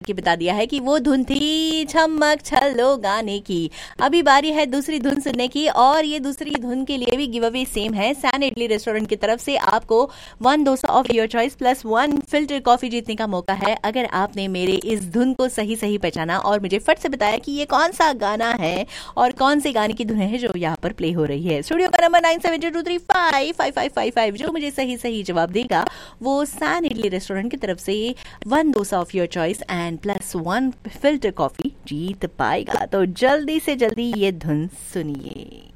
के बता दिया है कि वो धुन थी छमक छल्लो गाने की। अभी बारी है दूसरी धुन सुनने की, और ये दूसरी धुन के लिए भी गिव अवे सेम है। सैन इडली रेस्टोरेंट की तरफ से आपको 1 dosa of your choice plus 1 filter coffee जीतने का मौका है, अगर आपने मेरे इस धुन को सही सही पहचाना और मुझे फट से बताया कि ये कौन सा गाना है और कौन से गाने की धुन है जो यहाँ पर प्ले हो रही है। स्टूडियो का नंबर 9702355555, जो मुझे सही सही जवाब देगा वो सैन इडली रेस्टोरेंट की तरफ से 1 dosa of your choice and plus 1 filter coffee जीत पाएगा। तो जल्दी से जल्दी ये धुन सुनिए।